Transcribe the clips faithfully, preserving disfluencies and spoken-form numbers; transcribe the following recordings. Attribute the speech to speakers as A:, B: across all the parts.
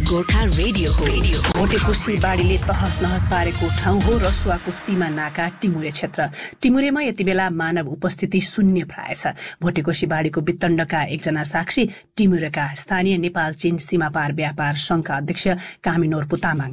A: Gorkha radio हो। भोटेकोशी बाढीले तहस नहस पारेको ठाउँ हो रसुवाको सीमा नाका टिमुरे क्षेत्र। टिमुरेमा यति बेला मानव उपस्थिति शून्य प्राय छ। भोटेकोशी बाढीको वितण्डका एकजना साक्षी टिमुरेका स्थानीय नेपाल चीन सीमापार व्यापार संघका अध्यक्ष कामिनोर पुतामाङ।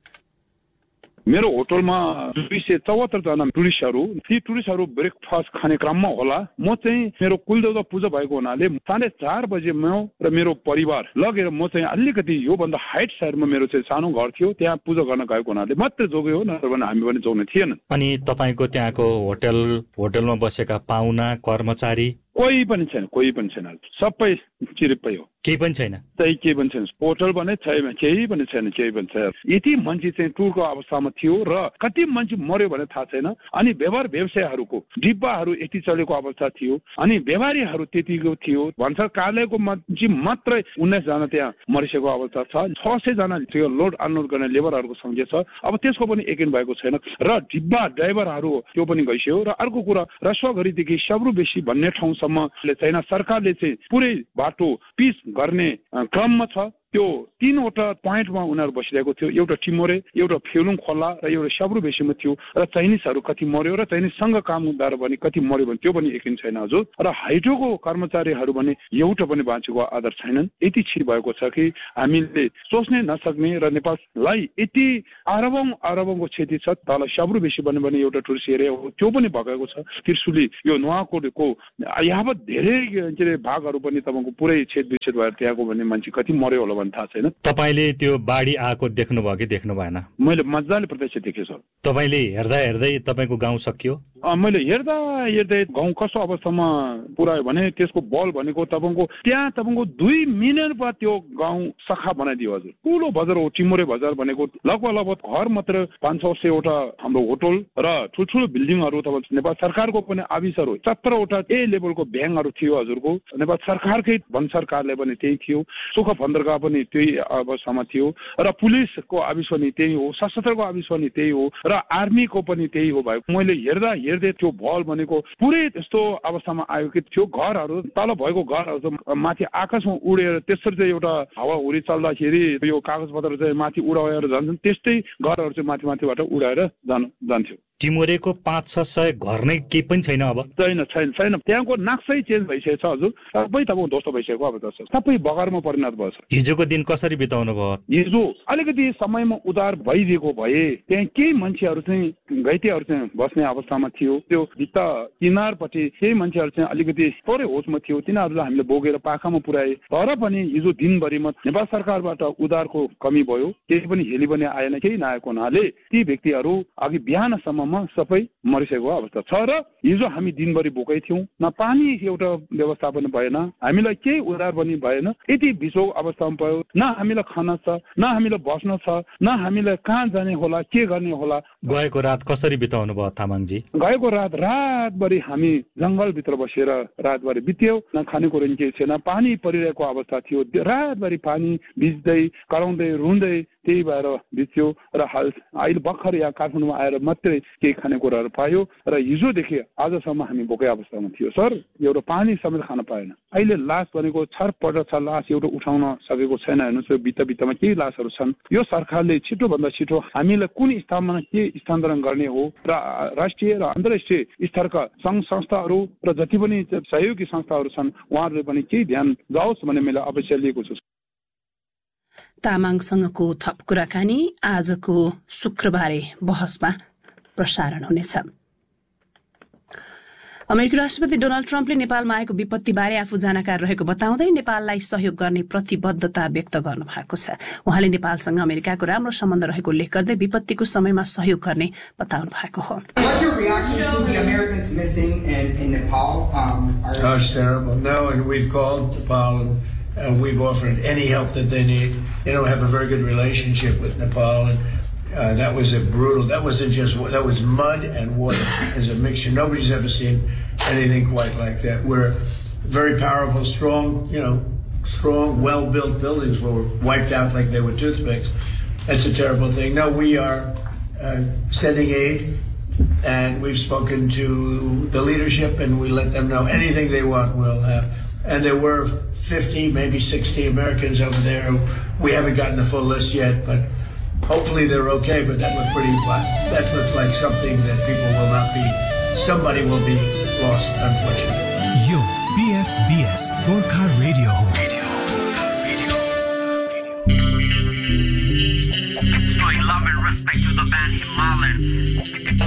B: मेरो होटलमा दुई सय चौहत्तर जना टुरिस्टहरू ती टुरिस्टहरू ब्रेकफास्ट खाने क्रममा होला। म चाहिँ मेरो कुलदेवता पूजा भएको हुनाले साढे चार बजे म र मेरो परिवार लगेर म चाहिँ अलिकति योभन्दा हाइट साइडमा मेरो चाहिँ सानो घर थियो, त्यहाँ पूजा गर्न गएको हुनाले मात्रै जोग्यो, नत्र भने हामी पनि जोग्ने थिएन।
C: अनि तपाईँको त्यहाँको होटल होटलमा बसेका पाहुना कर्मचारी
B: कोही पनि छैन, कोही पनि छैन, सबै चिरिप्पै हो,
C: केही पनि छैन,
B: त्यही केही पनि छैन। होटल भने छैन, केही पनि छैन, केही पनि छैन। यति मान्छे चाहिँ टुरको अवस्थामा थियो र कति मान्छे मर्यो भने थाहा छैन। अनि व्यवहार व्यवसायहरूको डिब्बाहरू यति चलेको अवस्था थियो, अनि व्यापारीहरू त्यतिको थियो। भन्सार कार्यालयको मान्छे मात्रै उन्नाइस जना त्यहाँ मरिसकेको अवस्था छ। छ सय जना त्यो लोड अनलोड गर्ने लेबरहरूको सङ्ख्या छ। अब त्यसको पनि यकिन भएको छैन र डिब्बा ड्राइभरहरू त्यो पनि गइसक्यो। र अर्को कुरा रसुवाघरीदेखि सब्रु बेसी भन्ने ठाउँ चाइना सरकारले चाहिँ पुरै बाटो पिच गर्ने क्रममा छ। त्यो तीनवटा पोइन्टमा उनीहरू बसिरहेको थियो। एउटा टिमोरे, एउटा फेलुङ खोला र एउटा सब्रु बेसीमा थियो। र चाइनिजहरू कति मर्यो र चाइनिजसँग काम गर्दा पनि कति मर्यो भने त्यो पनि यकिन छैन हजुर। र हाइड्रोको कर्मचारीहरू भने एउटा पनि बाँचेको आधार छैनन्। यति छिर भएको छ कि हामीले सोच्नै नसक्ने र नेपाललाई यति अरबौं अरबौंको क्षति छ। तल सब्रु बेसी भन्यो भने एउटा टुरिस्ट एरिया हो, त्यो पनि भगाएको छ। त्रिशुली यो नुवाकोटको यावत धेरै के अरे भागहरू पनि तपाईँको पुरै छेद विच्छेद भएर त्यहाँको भन्ने मान्छे कति मर्यो होला थाहा छैन।
C: तपाईले त्यो बाढी आएको देख्नुभयो कि देख्नु भएन?
B: मैले मजाले प्रत्यक्ष देखेँ सर।
C: तपाईले हेर्दा हेर्दै तपाईको गाउँ सकियो?
B: मैले हेर्दा हेर्दै गाउँ कस्तो अवस्थामा पुऱ्यायो भने त्यसको बल भनेको तपाईँको त्यहाँ तपाईँको दुई मिनट बाद त्यो गाउँ सखा बनाइदियो हजुर। ठुलो बजार हो टिमुरे बजार भनेको। लगभग लगभग घर मात्र पाँच छ सयवटा हाम्रो होटल र ठुल्ठुलो बिल्डिङहरू तपाईँ नेपाल सरकारको पनि आफिसहरू सत्रवटा ए लेभलको ब्याङ्कहरू थियो हजुरको। नेपाल सरकारकै भन्सार कार्यालय पनि त्यही थियो। सुख बन्दरगाह पनि त्यही अवस्थामा थियो र पुलिसको आफिस पनि त्यही हो, सशस्त्रको आफिस पनि त्यही हो र आर्मीको पनि त्यही हो भएको। मैले हेर्दा हेर्दै त्यो भल भनेको पुरै त्यस्तो अवस्थामा आयो कि त्यो घरहरू तल भएको घरहरू माथि आकाशमा उडेर त्यसरी चाहिँ एउटा हावाहुरी चल्दाखेरि यो कागज पत्र चाहिँ माथि उडाएर जान्छन्, त्यस्तै घरहरू चाहिँ माथि माथिबाट उडाएर जान जान्थ्यो।
C: टिमुरेको पाँच छ सय घर नै केही पनि छैन अब?
B: छैन छैन छैन। त्यहाँको नक्सै चेन्ज भइसकेको छ हजुर। सबै तपाईँको ध्वस्त भइसकेको अवस्था छ, सबै बगारमा परिणत भयो।
C: हिजोको दिन कसरी बिताउनु भयो?
B: हिजो अलिकति समयमा उधार भइदिएको भए त्यहाँ केही मान्छेहरू चाहिँ घाइतेहरू चाहिँ बस्ने अवस्थामा थियो। त्यो भित्ता किनारपट्टि केही मान्छेहरू चाहिँ अलिकति थोरै होसमा थियो, तिनीहरूलाई हामीले बोकेर पाखामा पुर्याए। तर पनि हिजो दिनभरिमा नेपाल सरकारबाट उधारको कमी भयो, केही पनि हेली पनि आएन। केही नआएको हुनाले ती व्यक्तिहरू अघि बिहानसम्म सबै मरिसकेको अवस्था छ। र हिजो हामी दिनभरि भोकै थियौँ, न पानी एउटा व्यवस्था पनि भएन, हामीलाई केही उधार पनि भएन। यति बिचो अवस्थामा भयो, न हामीलाई खाना छ, न हामीलाई बस्न छ, न हामीलाई कहाँ जाने होला, के गर्ने होला।
C: गएको रात कसरी बिताउनु भयो तामाङजी?
B: गएको रात रातभरि हामी जङ्गलभित्र बसेर रातभरि बित्यो। न खानेकुरो केही छैन, पानी परिरहेको अवस्था थियो। रातभरि पानी भिज्दै कराउँदै रुँदै त्यही भएर बित्यो। र हाल अहिले भर्खर यहाँ काठमाडौँमा आएर मात्रै केही खानेकुराहरू पायो। र हिजोदेखि आजसम्म हामी भोकै अवस्थामा थियो सर। एउटा पानी समेत खान पाएन। अहिले लास भनेको छरपट छ, लास एउटा उठाउन सकेको छैन। हेर्नुहोस् यो भित्ता भित्तामा केही लासहरू छन्। यो सरकारले छिटोभन्दा छिटो हामीलाई कुन स्थानमा के स्थानान्तरण गर्ने हो र राष्ट्रिय र अन्तर्राष्ट्रिय स्तरका सङ्घ संस्थाहरू र जति पनि सहयोगी संस्थाहरू छन् उहाँहरूले पनि केही ध्यान जाओस् भन्ने मैले अवश्य लिएको छु।
A: तामाङसँगको थप कुराकानी आजको शुक्रबारे बहसमा प्रसारण हुनेछ। अमेरिकी राष्ट्रपति डोनाल्ड ट्रम्पले नेपालमा आएको विपत्तिबारे आफू जानकार रहेको बताउँदै नेपाललाई सहयोग गर्ने प्रतिबद्धता व्यक्त गर्नु भएको छ। उहाँले नेपालसँग अमेरिकाको राम्रो सम्बन्ध रहेको उल्लेख गर्दै विपत्तिको समयमा सहयोग गर्ने बताउनु भएको हो।
D: Uh, we've offered any help that they need. You know, have a very good relationship with Nepal, and uh, that was a brutal. That wasn't just that was mud and water as a mixture. Nobody's ever seen anything quite like that. We're very powerful, strong. You know, strong, well-built buildings were wiped out like they were toothpicks. That's a terrible thing. No, we are uh, sending aid, and we've spoken to the leadership, and we let them know anything they want. We'll have. and there were fifty, maybe sixty Americans over there. We haven't gotten the full list yet, but hopefully they're okay. But that looked pretty. That looked like something that people will not be. Somebody will be lost, unfortunately.
E: Yo, B F B S Gorkha Radio ho.
F: Showing love and respect to the band Himalayan.